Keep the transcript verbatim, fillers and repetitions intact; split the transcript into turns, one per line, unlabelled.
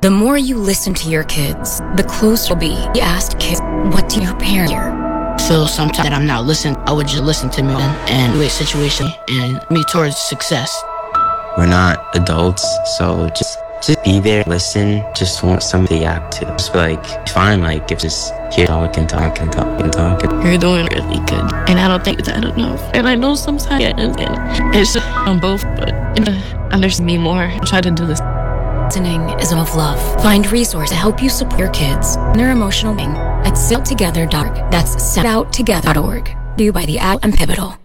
The more you listen to your kids, the closer you'll be. You ask kids, what do your parents hear?
Feel sometimes that I'm not listening. I would just listen to me and, and wait situation and me towards success.
We're not adults, so just just be there, listen, just want somebody to act to. Just be like, fine, like, if just here talk and talk and talk and talk.
You're doing really good. And I don't think that enough. And I know sometimes and, and it's just on both, but understand me more. Try to do this.
Listening is of love. Find resources to help you support your kids and their emotional being at set out together dot org. That's set out together dot org. Due by the Ad and Pivotal.